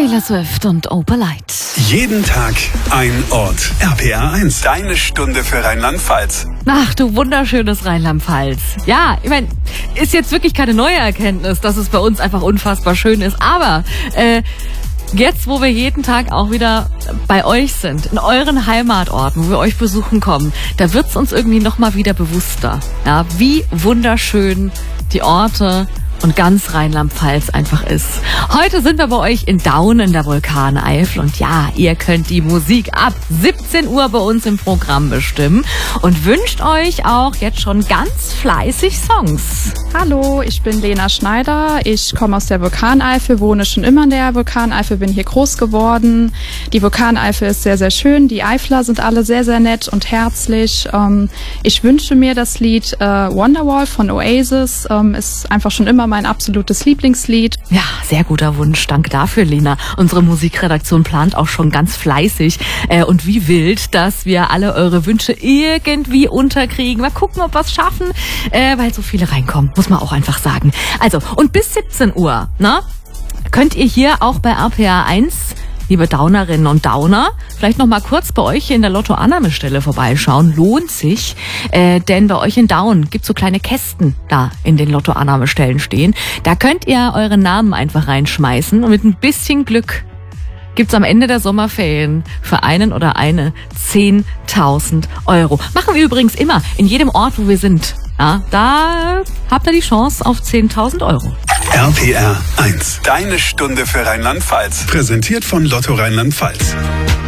Taylor Swift und Opalite. Jeden Tag ein Ort. RPR 1. Deine Stunde für Rheinland-Pfalz. Ach, du wunderschönes Rheinland-Pfalz. Ja, ich meine, ist jetzt wirklich keine neue Erkenntnis, dass es bei uns einfach unfassbar schön ist. Aber jetzt, wo wir jeden Tag auch wieder bei euch sind, in euren Heimatorten, wo wir euch besuchen kommen, da wird's uns irgendwie noch mal wieder bewusster, ja, wie wunderschön die Orte und ganz Rheinland-Pfalz einfach ist. Heute sind wir bei euch in Daun in der Vulkaneifel und ja, ihr könnt die Musik ab 17 Uhr bei uns im Programm bestimmen und wünscht euch auch jetzt schon ganz fleißig Songs. Hallo, ich bin Lena Schneider, ich komme aus der Vulkaneifel, wohne schon immer in der Vulkaneifel, bin hier groß geworden. Die Vulkaneifel ist sehr, sehr schön, die Eifler sind alle sehr, sehr nett und herzlich. Ich wünsche mir das Lied Wonderwall von Oasis, ist einfach schon immer mein absolutes Lieblingslied. Ja, sehr guter Wunsch. Danke dafür, Lena. Unsere Musikredaktion plant auch schon ganz fleißig und wie wild, dass wir alle eure Wünsche irgendwie unterkriegen. Mal gucken, ob wir es schaffen, weil so viele reinkommen, muss man auch einfach sagen. Also, und bis 17 Uhr, ne, könnt ihr hier auch bei RPR 1, liebe Daunerinnen und Dauner, vielleicht noch mal kurz bei euch in der Lottoannahmestelle vorbeischauen. Lohnt sich, denn bei euch in Daun gibt's so kleine Kästen da in den Lottoannahmestellen stehen. Da könnt ihr euren Namen einfach reinschmeißen und mit ein bisschen Glück gibt's am Ende der Sommerferien für einen oder eine 10.000 Euro. Machen wir übrigens immer in jedem Ort, wo wir sind. Ja, da habt ihr die Chance auf 10.000 Euro. RPR 1. Deine Stunde für Rheinland-Pfalz. Präsentiert von Lotto Rheinland-Pfalz.